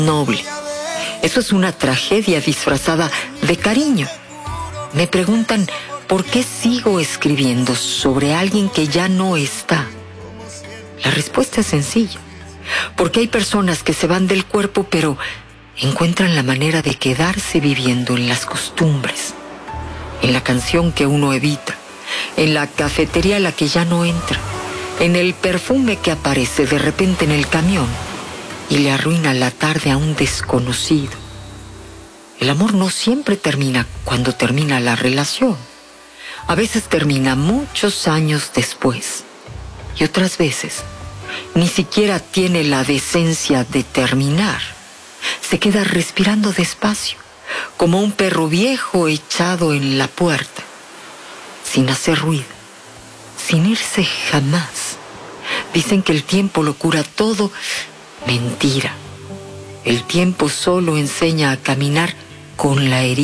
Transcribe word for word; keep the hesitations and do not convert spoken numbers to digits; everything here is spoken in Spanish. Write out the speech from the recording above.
noble. Eso es una tragedia disfrazada de cariño. Me preguntan por qué sigo escribiendo sobre alguien que ya no está. La respuesta es sencilla. Porque hay personas que se van del cuerpo, pero encuentran la manera de quedarse viviendo en las costumbres, en la canción que uno evita, en la cafetería a la que ya no entra, en el perfume que aparece de repente en el camión y le arruina la tarde a un desconocido. El amor no siempre termina cuando termina la relación. A veces termina muchos años después y otras veces ni siquiera tiene la decencia de terminar. Se queda respirando despacio, como un perro viejo echado en la puerta, sin hacer ruido, sin irse jamás. Dicen que el tiempo lo cura todo. Mentira. El tiempo solo enseña a caminar con la herida.